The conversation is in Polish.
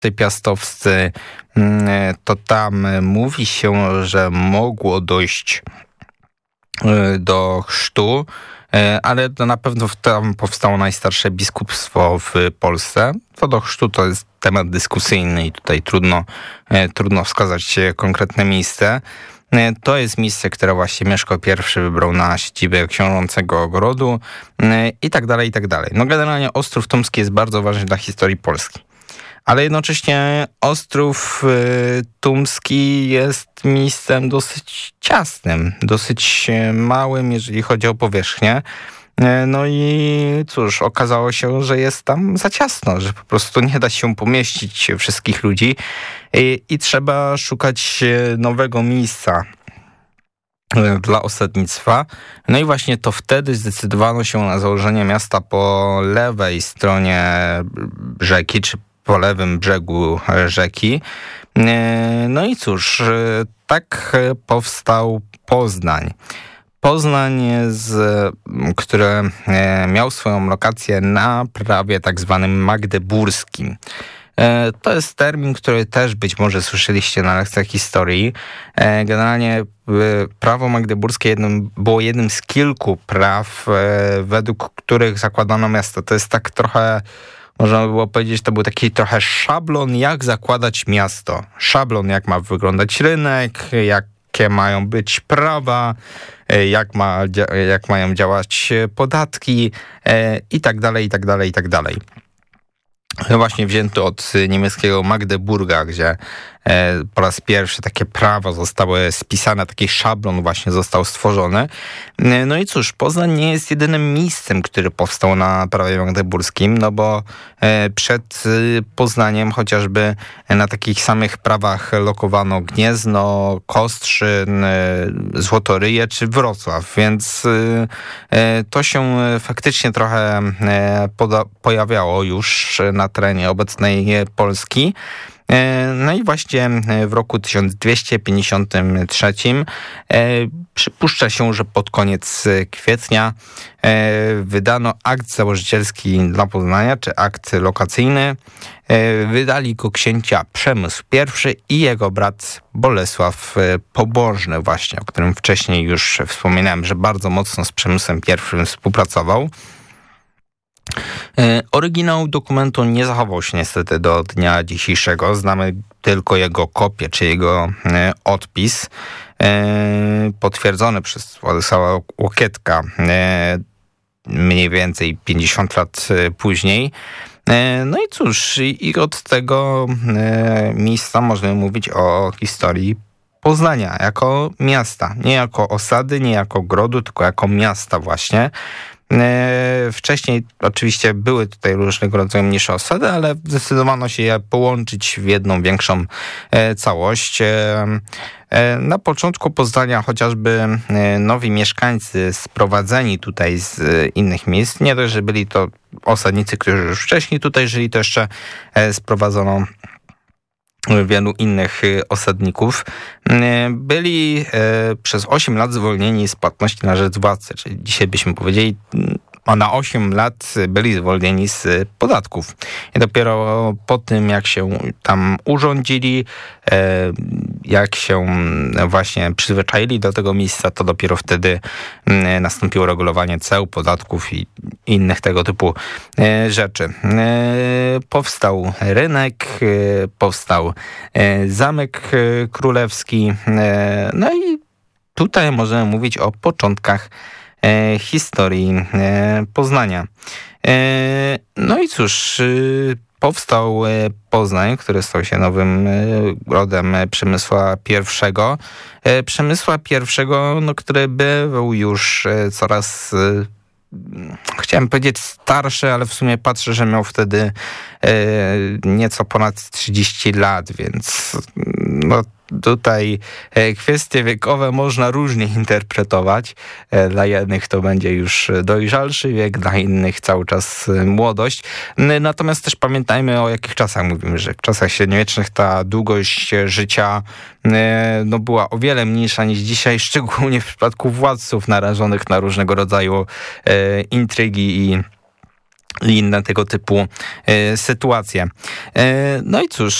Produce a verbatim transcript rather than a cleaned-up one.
piastowscy, to tam mówi się, że mogło dojść do chrztu, ale to na pewno tam powstało najstarsze biskupstwo w Polsce. Co do chrztu to jest temat dyskusyjny i tutaj trudno, trudno wskazać konkretne miejsce. To jest miejsce, które właśnie Mieszko I wybrał na siedzibę książęcego ogrodu i tak dalej, i tak dalej. No generalnie Ostrów Tumski jest bardzo ważny dla historii Polski. Ale jednocześnie Ostrów Tumski jest miejscem dosyć ciasnym, dosyć małym, jeżeli chodzi o powierzchnię. No i cóż, okazało się, że jest tam za ciasno, że po prostu nie da się pomieścić wszystkich ludzi i, i trzeba szukać nowego miejsca dla osadnictwa. No i właśnie to wtedy zdecydowano się na założenie miasta po lewej stronie rzeki, czy po lewym brzegu rzeki. No i cóż, tak powstał Poznań. Poznań, z, który miał swoją lokację na prawie tak zwanym magdeburskim. To jest termin, który też być może słyszeliście na lekcjach historii. Generalnie prawo magdeburskie jednym, było jednym z kilku praw, według których zakładano miasto. To jest tak trochę, można by było powiedzieć, to był taki trochę szablon, jak zakładać miasto. Szablon, jak ma wyglądać rynek, jakie mają być prawa, jak, ma, jak mają działać podatki i tak dalej, i tak dalej, i tak dalej. Właśnie wzięto od niemieckiego Magdeburga, gdzie po raz pierwszy takie prawa zostały spisane, taki szablon właśnie został stworzony. No i cóż, Poznań nie jest jedynym miejscem, który powstał na prawie magdeburskim, no bo przed Poznaniem chociażby na takich samych prawach lokowano Gniezno, Kostrzyn, Złotoryje czy Wrocław, więc to się faktycznie trochę poda- pojawiało już na terenie obecnej Polski. No i właśnie w roku tysiąc dwieście pięćdziesiątym trzecim przypuszcza się, że pod koniec kwietnia wydano akt założycielski dla Poznania, czy akt lokacyjny. Wydali go księcia Przemysł I i jego brat Bolesław Pobożny właśnie, o którym wcześniej już wspominałem, że bardzo mocno z Przemysłem I współpracował. Oryginał dokumentu nie zachował się niestety do dnia dzisiejszego. Znamy tylko jego kopię, czy jego odpis potwierdzony przez Władysława Łokietka mniej więcej pięćdziesiąt lat później. No i cóż, i od tego miejsca możemy mówić o historii Poznania jako miasta. Nie jako osady, nie jako grodu, tylko jako miasta właśnie. Wcześniej oczywiście były tutaj różnego rodzaju mniejsze osady, ale zdecydowano się je połączyć w jedną większą całość. Na początku Poznania chociażby nowi mieszkańcy sprowadzeni tutaj z innych miejsc, nie dość, że byli to osadnicy, którzy już wcześniej tutaj żyli, to jeszcze sprowadzono wielu innych osadników, byli przez osiem lat zwolnieni z płatności na rzecz władcy, czyli dzisiaj byśmy powiedzieli, a na osiem lat byli zwolnieni z podatków. I dopiero po tym, jak się tam urządzili, jak się właśnie przyzwyczaili do tego miejsca, to dopiero wtedy nastąpiło regulowanie ceł, podatków i innych tego typu rzeczy. Powstał rynek, powstał zamek królewski, no i tutaj możemy mówić o początkach historii Poznania. No i cóż, powstał Poznań, który stał się nowym rodem Przemysła I. Przemysła I, no, który był już coraz, chciałem powiedzieć starszy, ale w sumie patrzę, że miał wtedy nieco ponad trzydzieści lat, więc no tutaj kwestie wiekowe można różnie interpretować. Dla jednych to będzie już dojrzalszy wiek, dla innych cały czas młodość. Natomiast też pamiętajmy, o jakich czasach mówimy, że w czasach średniowiecznych ta długość życia no, była o wiele mniejsza niż dzisiaj, szczególnie w przypadku władców narażonych na różnego rodzaju intrygi i i inne tego typu sytuacje. No i cóż,